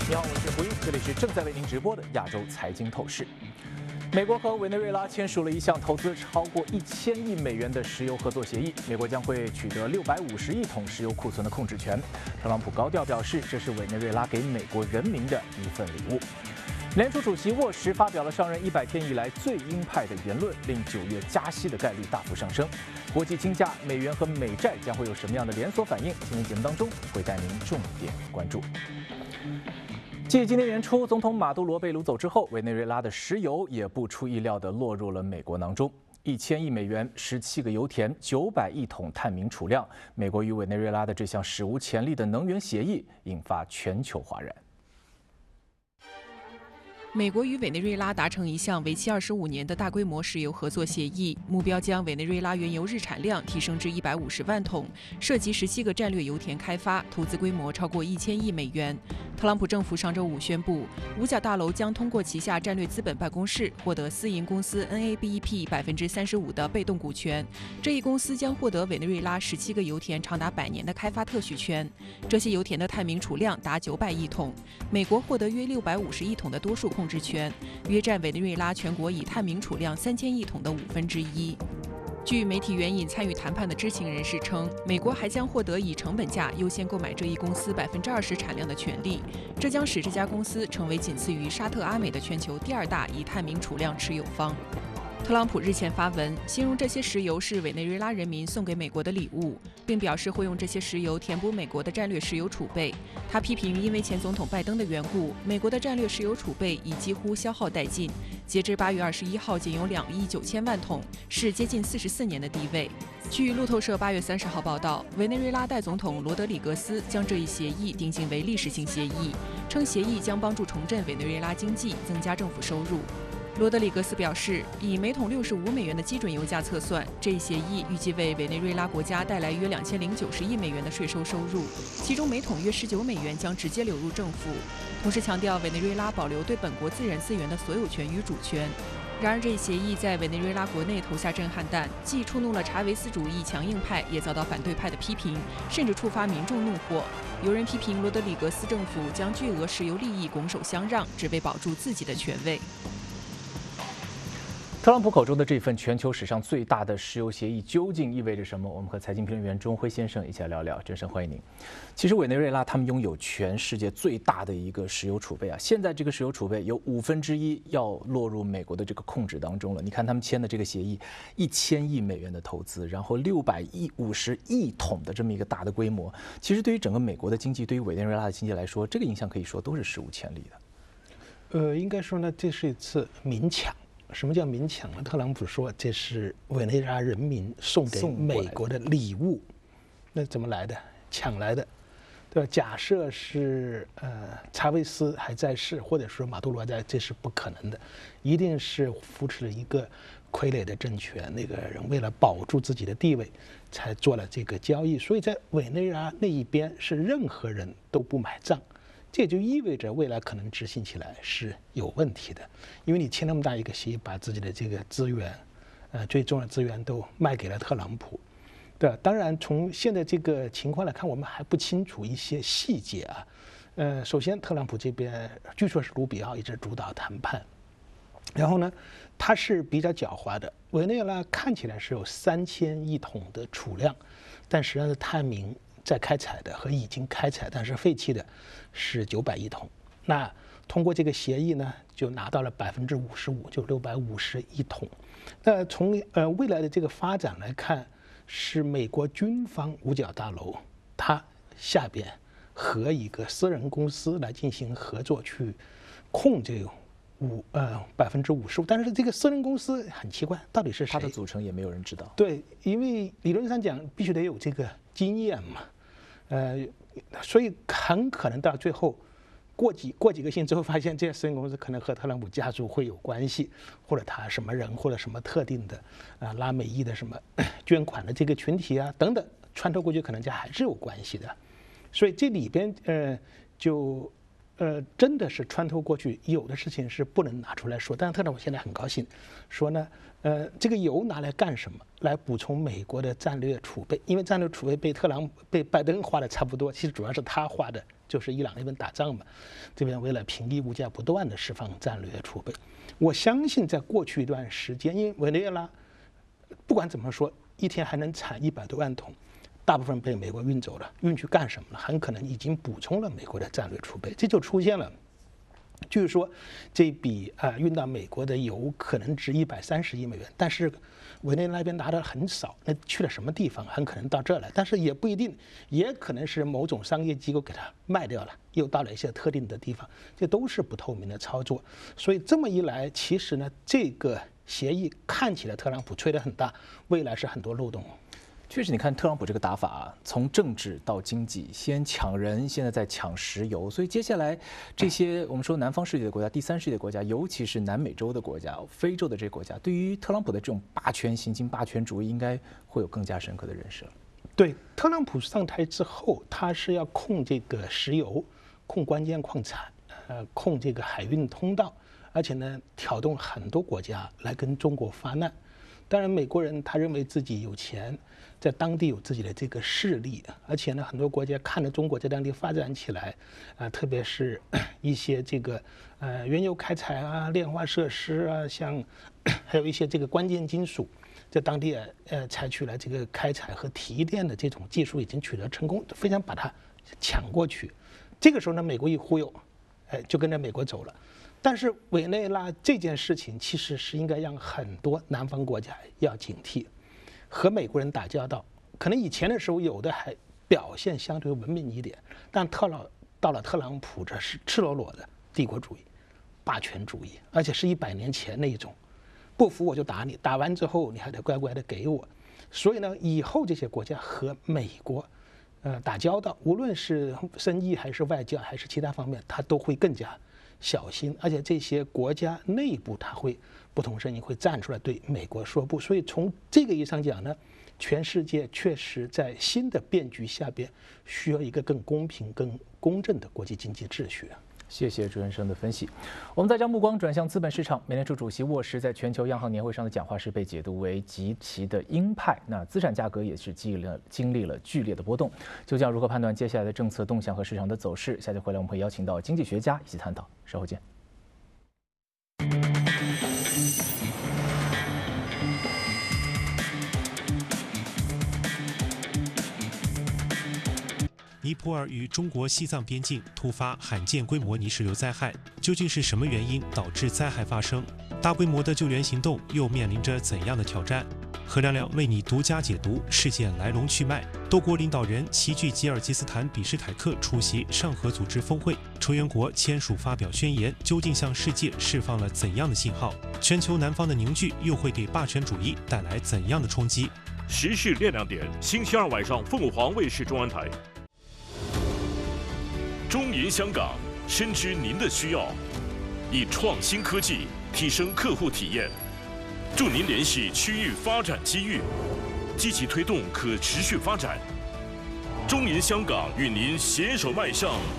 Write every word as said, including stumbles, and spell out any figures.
你好，我是胡一，这里是正在为您直播的亚洲财经透视。美国和委内瑞拉签署了一项投资超过一千亿美元的石油合作协议，美国将会取得六百五十亿桶石油库存的控制权。特朗普高调表示，这是委内瑞拉给美国人民的一份礼物。联储主席沃什发表了上任一百天以来最鹰派的言论，令九月加息的概率大幅上升。国际金价、美元和美债将会有什么样的连锁反应？今天节目当中会带您重点关注。继今年年初总统马杜罗被掳走之后，委内瑞拉的石油也不出意料地落入了美国囊中。一千亿美元、十七个油田、九百亿桶探明储量，美国与委内瑞拉的这项史无前例的能源协议引发全球哗然。 美国与委内瑞拉达成一项为期二十五年的大规模石油合作协议，目标将委内瑞拉原油日产量提升至一百五十万桶，涉及十七个战略油田开发，投资规模超过一千亿美元。特朗普政府上周五宣布，五角大楼将通过旗下战略资本办公室获得私营公司 N A B E P 百分之三十五的被动股权。这一公司将获得委内瑞拉十七个油田长达百年的开发特许权，这些油田的探明储量达九百亿桶，美国获得约六百五十亿桶的多数控制权，约占委内瑞拉全国已探明储量三千亿桶的五分之一。据媒体援引参与谈判的知情人士称，美国还将获得以成本价优先购买这一公司百分之二十产量的权利，这将使这家公司成为仅次于沙特阿美的全球第二大已探明储量持有方。特朗普日前发文，形容这些石油是委内瑞拉人民送给美国的礼物，并表示会用这些石油填补美国的战略石油储备。他批评，因为前总统拜登的缘故，美国的战略石油储备已几乎消耗殆尽，截至八月二十一号，仅有两亿九千万桶，是接近四十四年的低位。据路透社八月三十号报道，委内瑞拉代总统罗德里格斯将这一协议定性为历史性协议，称协议将帮助重振委内瑞拉经济，增加政府收入。罗德里格斯表示，以每桶六十五美元的基准油价测算，这一协议预计为委内瑞拉国家带来约两千零九十亿美元的税收收入，其中每桶约十九美元将直接流入政府。同时强调，委内瑞拉保留对本国自然资源的所有权与主权。然而，这一协议在委内瑞拉国内投下震撼弹，既触怒了查韦斯主义强硬派，也遭到反对派的批评，甚至触发民众怒火。有人批评罗德里格斯政府将巨额石油利益拱手相让，只为保住自己的权位。 特朗普口中的这份全球史上最大的石油协议究竟意味着什么？我们和财经评论员钟辉先生一起来聊聊。郑生，欢迎您。其实委内瑞拉他们拥有全世界最大的一个石油储备啊，现在这个石油储备有五分之一要落入美国的这个控制当中了。你看他们签的这个协议，一千亿美元的投资，然后六百亿五十亿桶的这么一个大的规模，其实对于整个美国的经济，对于委内瑞拉的经济来说，这个影响可以说都是史无前例的。呃，应该说呢，这是一次明抢。什么叫明抢呢？特朗普说这是委内瑞拉人民送给美国的礼物，那怎么来的？抢来的，对吧？假设是呃查韦斯还在世，或者说马杜罗还在，这是不可能的，一定是扶持了一个傀儡的政权，那个人为了保住自己的地位，才做了这个交易。所以在委内瑞拉那一边是任何人都不买账。这也就意味着未来可能执行起来是有问题的，因为你签那么大一个协议，把自己的这个资源，呃，最重要的资源都卖给了特朗普，对吧？当然，从现在这个情况来看，我们还不清楚一些细节啊。呃，首先，特朗普这边据说是卢比奥一直主导谈判，然后呢，他是比较狡猾的。委内瑞拉看起来是有三千亿桶的储量，但实际上是探明在开采的和已经开采但是废弃的是九百亿桶，那通过这个协议呢，就拿到了百分之五十五，就六百五十亿桶。那从呃未来的这个发展来看，是美国军方五角大楼，它下边和一个私人公司来进行合作，去控这个五呃百分之五十五。但是这个私人公司很奇怪，到底是谁？ 它的组成也没有人知道。 对，因为理论上讲，必须得有这个经验嘛。呃，所以很可能到最后，过几过几个星期之后，发现这些私人公司可能和特朗普家族会有关系，或者他什么人，或者什么特定的啊、呃、拉美裔的什么捐款的这个群体啊等等，穿透过去可能家还是有关系的。所以这里边呃就呃真的是穿透过去，有的事情是不能拿出来说。但是特朗普现在很高兴，说呢。呃，这个油拿来干什么？来补充美国的战略储备，因为战略储备被特朗普、被拜登花的差不多，其实主要是他花的就是伊朗那边打仗嘛，这边为了平抑物价，不断的释放战略储备。我相信在过去一段时间，因为委内瑞拉不管怎么说，一天还能产一百多万桶，大部分被美国运走了，运去干什么了？很可能已经补充了美国的战略储备，这就出现了。据说这笔啊、呃、运到美国的油可能值一百三十亿美元，但是委内瑞拉那边拿的很少，那去了什么地方？很可能到这儿来，但是也不一定，也可能是某种商业机构给它卖掉了，又到了一些特定的地方，这都是不透明的操作。所以这么一来，其实呢，这个协议看起来特朗普吹得很大，未来是很多漏洞。 确实，你看特朗普这个打法啊，从政治到经济，先抢人，现在在抢石油，所以接下来这些我们说南方世界的国家、第三世界的国家，尤其是南美洲的国家、非洲的这些国家，对于特朗普的这种霸权行经、霸权主义，应该会有更加深刻的认识了。 对，特朗普上台之后，他是要控这个石油、控关键矿产，呃，控这个海运通道，而且呢，挑动很多国家来跟中国发难。当然，美国人他认为自己有钱，在当地有自己的这个势力，而且呢，很多国家看着中国在当地发展起来，啊、呃，特别是一些这个呃原油开采啊、炼化设施啊，像还有一些这个关键金属，在当地呃采取了这个开采和提炼的这种技术已经取得成功，非常把它抢过去。这个时候呢，美国一忽悠，哎、呃，就跟着美国走了。但是委内瑞拉这件事情其实是应该让很多南方国家要警惕，和美国人打交道，可能以前的时候有的还表现相对文明一点，但特朗到了特朗普这是赤裸裸的帝国主义、霸权主义，而且是一百年前那一种，不服我就打你，打完之后你还得乖乖的给我。所以呢，以后这些国家和美国，呃打交道，无论是生意还是外交还是其他方面，它都会更加小心，而且这些国家内部他会不同声音会站出来对美国说不，所以从这个意义上讲呢，全世界确实在新的变局下边需要一个更公平、更公正的国际经济秩序。 谢谢朱元生的分析。我们再将目光转向资本市场。美联储主席沃什在全球央行年会上的讲话是被解读为极其的鹰派，那资产价格也是经历了经历了剧烈的波动。究竟要如何判断接下来的政策动向和市场的走势？下节回来我们会邀请到经济学家一起探讨。稍后见。 尼泊尔与中国西藏边境突发罕见规模泥石流灾害，究竟是什么原因导致灾害发生？大规模的救援行动又面临着怎样的挑战？何亮亮为你独家解读事件来龙去脉。多国领导人齐聚吉尔吉斯坦比什凯克出席上合组织峰会，成员国签署发表宣言，究竟向世界释放了怎样的信号？全球南方的凝聚又会给霸权主义带来怎样的冲击？ 时事练亮点，星期二晚上凤凰卫视中文台。中银香港深知您的需要，以创新科技提升客户体验，助您联系区域发展机遇，积极推动可持续发展。中银香港与您携手迈向